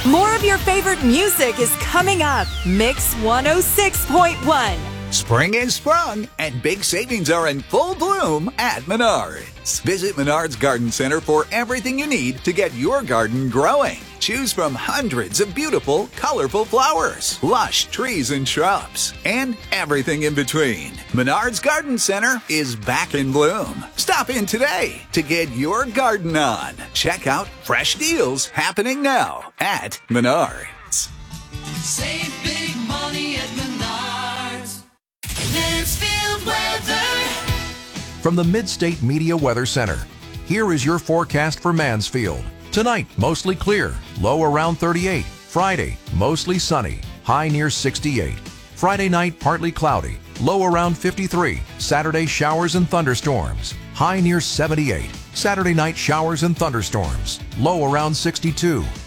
More of your favorite music is coming up. Mix 106.1. Spring is sprung, and big savings are in full bloom at Menards. Visit Menards Garden Center for everything you need to get your garden growing. Choose from hundreds of beautiful, colorful flowers, lush trees and shrubs, and everything in between. Menards Garden Center is back in bloom. Stop in today to get your garden on. Check out fresh deals happening now at Menards. Save big money at Menards. Mansfield weather. From the Mid-State Media Weather Center, here is your forecast for Mansfield. Tonight, mostly clear, low around 38. Friday, mostly sunny, high near 68. Friday night, partly cloudy, low around 53. Saturday, showers and thunderstorms, high near 78. Saturday night, showers and thunderstorms, low around 62.